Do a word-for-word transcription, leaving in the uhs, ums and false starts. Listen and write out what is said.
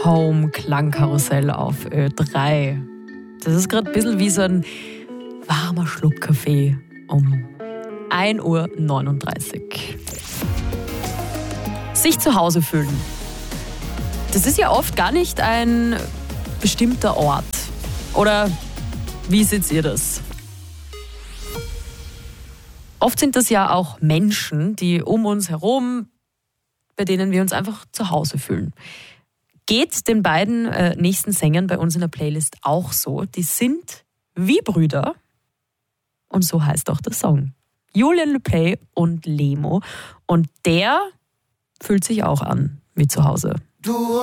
Home Klangkarussell auf Ö drei. Das ist gerade ein bisschen wie so ein warmer Schluck Kaffee um ein Uhr neununddreißig. Sich zu Hause fühlen. Das ist ja oft gar nicht ein bestimmter Ort. Oder wie seht ihr das? Oft sind das ja auch Menschen, die um uns herum, bei denen wir uns einfach zu Hause fühlen. Geht den beiden äh, nächsten Sängern bei uns in der Playlist auch so. Die sind wie Brüder. Und so heißt auch der Song. Julien Lepay und Lemo. Und der fühlt sich auch an wie zu Hause. Du